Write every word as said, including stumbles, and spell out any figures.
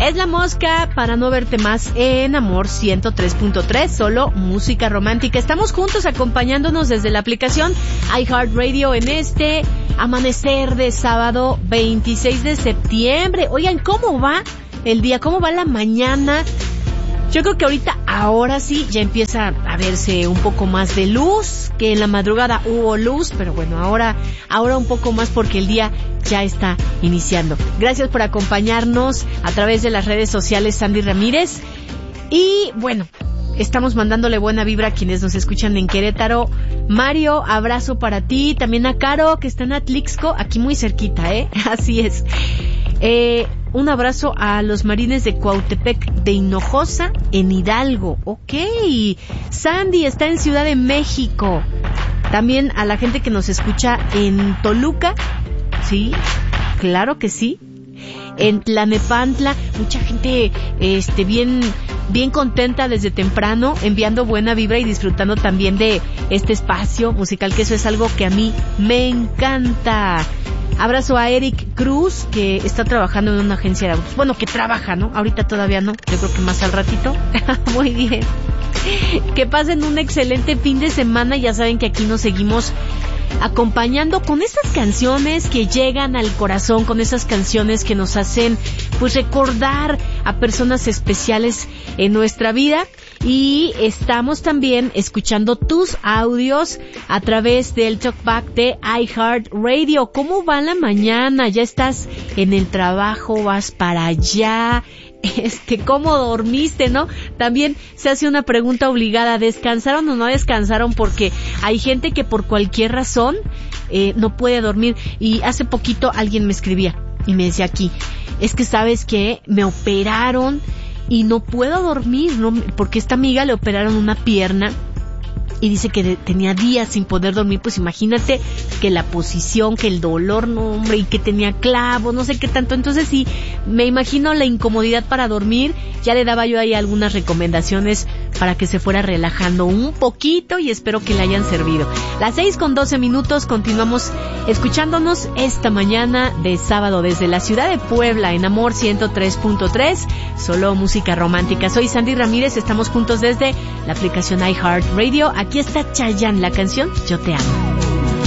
Es La Mosca para no verte más en Amor ciento tres punto tres, solo música romántica. Estamos juntos acompañándonos desde la aplicación iHeartRadio en este amanecer de sábado veintiséis de septiembre. Oigan, ¿cómo va el día? ¿Cómo va la mañana? Yo creo que ahorita, ahora sí, ya empieza a verse un poco más de luz, que en la madrugada hubo luz, pero bueno, ahora, ahora un poco más porque el día ya está iniciando. Gracias por acompañarnos a través de las redes sociales, Sandy Ramírez. Y bueno, estamos mandándole buena vibra a quienes nos escuchan en Querétaro. Mario, abrazo para ti. También a Caro, que está en Atlixco, aquí muy cerquita, ¿eh? Así es. Eh, un abrazo a los marines de Cuautepec de Hinojosa, en Hidalgo. Ok. Sandy está en Ciudad de México. También a la gente que nos escucha en Toluca. Sí, claro que sí. En Tlanepantla, mucha gente este bien bien contenta desde temprano, enviando buena vibra y disfrutando también de este espacio musical, que eso es algo que a mí me encanta. Abrazo a Eric Cruz, que está trabajando en una agencia de autos. Bueno, que trabaja, ¿no? Ahorita todavía no, yo creo que más al ratito. Muy bien. Que pasen un excelente fin de semana. Ya saben que aquí nos seguimos acompañando con esas canciones que llegan al corazón, con esas canciones que nos hacen pues recordar a personas especiales en nuestra vida. Y estamos también escuchando tus audios a través del talkback de iHeartRadio. ¿Cómo va la mañana? ¿Ya estás en el trabajo? ¿Vas para allá? Este, ¿cómo dormiste, no? También se hace una pregunta obligada: ¿descansaron o no descansaron? Porque hay gente que por cualquier razón eh, no puede dormir. Y hace poquito alguien me escribía y me decía aquí, es que sabes que me operaron y no puedo dormir, no, porque esta amiga le operaron una pierna y dice que de, tenía días sin poder dormir. Pues imagínate que la posición, que el dolor, no hombre, y que tenía clavos, no sé qué tanto. Entonces sí, me imagino la incomodidad para dormir. Ya le daba yo ahí algunas recomendaciones para que se fuera relajando un poquito y espero que le hayan servido. Las seis con doce minutos, continuamos escuchándonos esta mañana de sábado desde la ciudad de Puebla en Amor ciento tres punto tres, solo música romántica. Soy Sandy Ramírez, estamos juntos desde la aplicación iHeartRadio. Aquí está Chayanne, la canción Yo Te Amo.